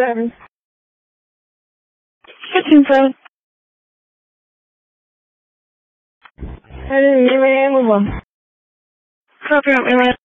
7. 15-7. I didn't give me any move on. Copy on me, man.